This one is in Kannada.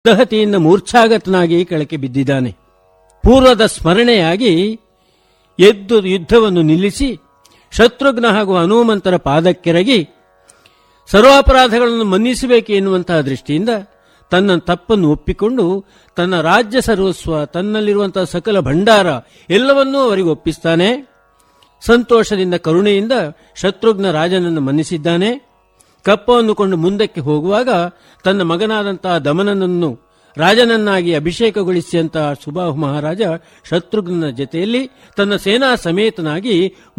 ದಹತಿಯಿಂದ ಮೂರ್ಛಾಗತನಾಗಿ ಕೆಳಕ್ಕೆ ಬಿದ್ದಿದ್ದಾನೆ. ಪೂರ್ವದ ಸ್ಮರಣೆಯಾಗಿ ಎದ್ದು ಯುದ್ಧವನ್ನು ನಿಲ್ಲಿಸಿ ಶತ್ರುಘ್ನ ಹಾಗೂ ಹನುಮಂತರ ಪಾದಕ್ಕೆರಗಿ ಸರ್ವಾಪರಾಧಗಳನ್ನು ಮನ್ನಿಸಬೇಕು ಎನ್ನುವಂತಹ ದೃಷ್ಟಿಯಿಂದ ತನ್ನ ತಪ್ಪನ್ನು ಒಪ್ಪಿಕೊಂಡು ತನ್ನ ರಾಜ್ಯ ಸರ್ವಸ್ವ, ತನ್ನಲ್ಲಿರುವಂತಹ ಸಕಲ ಭಂಡಾರ ಎಲ್ಲವನ್ನೂ ಅವರಿಗೆ ಒಪ್ಪಿಸ್ತಾನೆ. ಸಂತೋಷದಿಂದ ಕರುಣೆಯಿಂದ ಶತ್ರುಘ್ನ ರಾಜನನ್ನು ಮನ್ನಿಸಿದ್ದಾನೆ. ಕಪ್ಪವನ್ನು ಕೊಂಡು ಮುಂದಕ್ಕೆ ಹೋಗುವಾಗ ತನ್ನ ಮಗನಾದಂತಹ ದಮನನನ್ನು ರಾಜನನ್ನಾಗಿ ಅಭಿಷೇಕಗೊಳಿಸಿದಂತಹ ಸುಬಾಹು ಮಹಾರಾಜ ಶತ್ರುಘ್ನ ಜೊತೆಯಲ್ಲಿ ತನ್ನ ಸೇನಾ ಸಮೇತನಾಗಿ